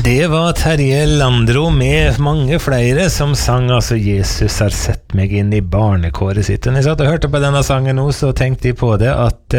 Det var Terje Landro med mange flere som sang altså Jesus har sett meg inn i barnekåret sitt. Og når jeg satt og hørte på denne sangen nå, så tenkte jeg på det at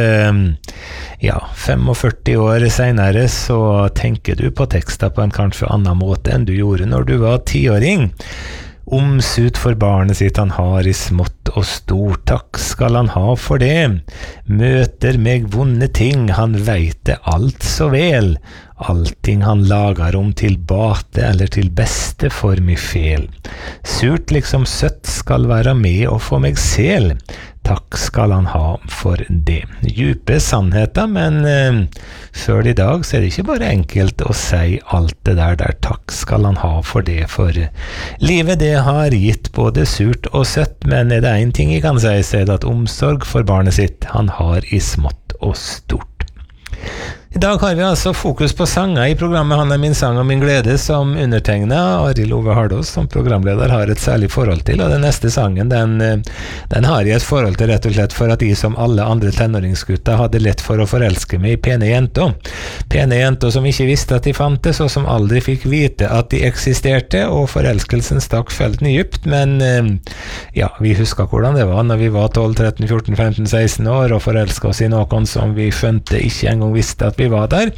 45 år senere så tenker du på tekster på en kanskje annen måte enn du gjorde når du var 10-åring. Omsut for barnet sitt han har i smått og stort, takk skal han ha for det. Møter meg vonde ting, han vet det alt så vel. Allting han lager om til bate eller til beste for mig fel. Surt liksom søtt skal være med og få meg sel. Takk skal han ha for det. Djupe sannheter, men før i dag så er det ikke bare enkelt å si alt det der takk skal han ha for det, for livet det har gitt både surt og søtt, men er det en ting jeg kan si, så er det at omsorg for barnet sitt han har i smått og stort. I dag har vi altså fokus på sanger i programmet Han er min sang og min glede, som undertegnet Arild Ove Hardås som programleder har et særlig forhold til, og den neste sangen den har jeg et forhold til rett og slett for at de som alle andre tenåringsgutter hadde lett for å forelske meg i pene jenter som ikke visste at de fantes, og som aldri fikk vite at de eksisterte, og forelskelsen stakk felten dypt, men vi husker hvordan det var når vi var 12, 13, 14, 15, 16 år og forelsket oss i noen som vi skjønte ikke engang visste at vi var der.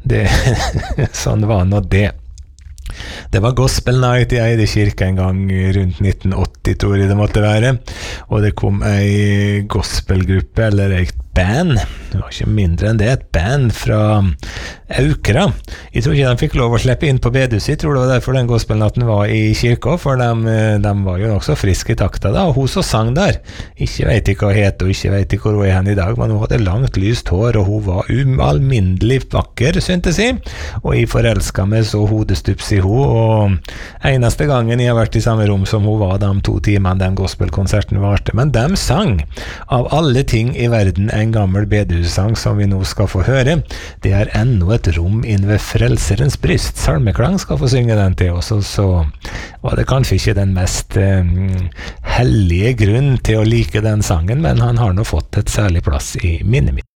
Sånn var nå det. Det var Gospel Night i Eide kirke en gang rundt 1980, tror jeg det måtte være, og det kom ei gospelgruppe, eller et band, det var ikke mindre enn det, et band fra Aukra. Jeg tror ikke de fikk lov å slippe inn på bedehuset, jeg tror det var derfor den gospelnatten var i kirka, for de var jo nok så friske i takta da, og hun så sang der. Ikke vet jeg hva hun het, og ikke vet jeg hvor hun er hen i dag, men hun hadde langt lyst hår, og hun var ualminnelig vakker, syntes jeg, og jeg forelsket meg så hodestups i hun, og eneste gangen jeg har vært i samme rom som hun var de 2 timene den gospelkonserten varte, men de sang av alle ting i verden en gammel bedehussang som vi nå skal få høre. Det er enda et rom inn ved frelserens bryst. Salmeklang skal få synge den til oss, og så var det kanskje ikke den mest hellige grunn til å like den sangen, men han har nå fått et særlig plass i minnet mitt.